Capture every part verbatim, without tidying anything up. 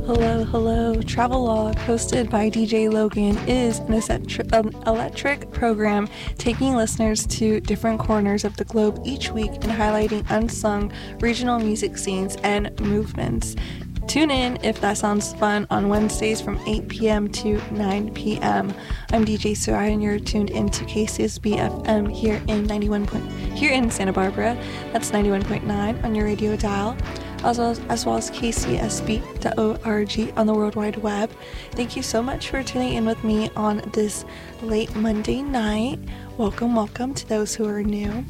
Hello, hello. Travelogue, hosted by D J Logan, is an electric, um, electric program taking listeners to different corners of the globe each week and highlighting unsung regional music scenes and movements. Tune in if that sounds fun on Wednesdays from eight p.m. to nine p.m. I'm D J Soraya and you're tuned into K C S B F M here in ninety-one point here in Santa Barbara. That's ninety-one point nine on your radio dial, as well as, as well as K C S B dot org on the World Wide Web. Thank you so much for tuning in with me on this late Monday night. Welcome, welcome to those who are new.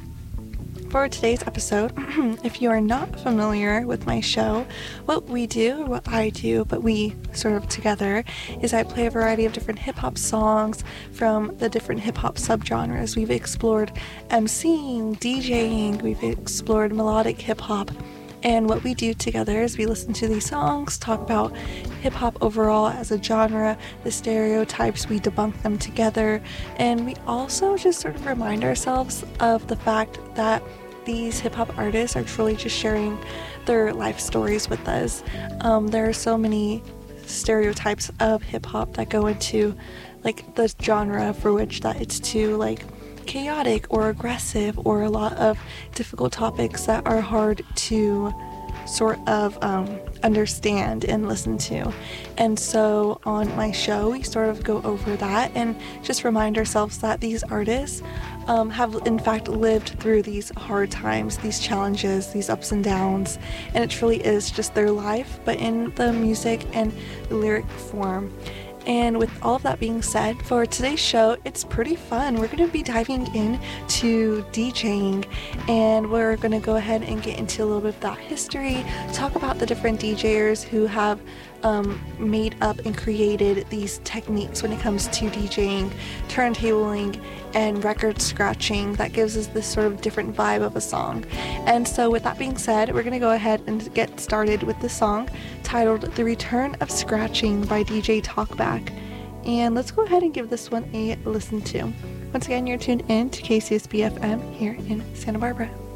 For today's episode, if you are not familiar with my show, what we do, what I do, but we sort of together, is I play a variety of different hip-hop songs from the different hip-hop subgenres. We've explored emceeing, DJing, we've explored melodic hip-hop, and what we do together is we listen to these songs, talk about hip-hop overall as a genre, the stereotypes, we debunk them together, and we also just sort of remind ourselves of the fact that these hip-hop artists are truly just sharing their life stories with us. Um, there are so many stereotypes of hip-hop that go into like the genre for which that it's too like chaotic or aggressive, or a lot of difficult topics that are hard to sort of um, understand and listen to. And so on my show, we sort of go over that and just remind ourselves that these artists um, have in fact lived through these hard times, these challenges, these ups and downs, and it truly is just their life, but in the music and lyric form. And with all of that being said, for today's show, it's pretty fun. We're going to be diving in to DJing, and we're going to go ahead and get into a little bit of that history, talk about the different DJers who have um, made up and created these techniques when it comes to DJing, turntabling, and record scratching that gives us this sort of different vibe of a song. And so with that being said, we're going to go ahead and get started with the song titled The Return of Scratching by D J Talkback. And let's go ahead and give this one a listen to. Once again, you're tuned in to K C S B F M here in Santa Barbara.